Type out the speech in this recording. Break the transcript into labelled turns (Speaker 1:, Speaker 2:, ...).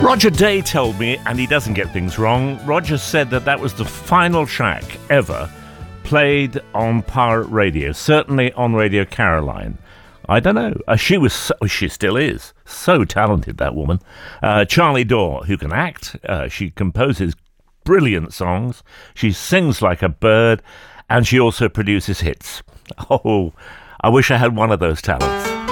Speaker 1: Roger Day told me, and he doesn't get things wrong, Roger said that was the final track ever played on pirate radio, certainly on Radio Caroline. I don't know. She still is. So talented, that woman. Charlie Dore, who can act. She composes brilliant songs. She sings like a bird. And she also produces hits. Oh, I wish I had one of those talents.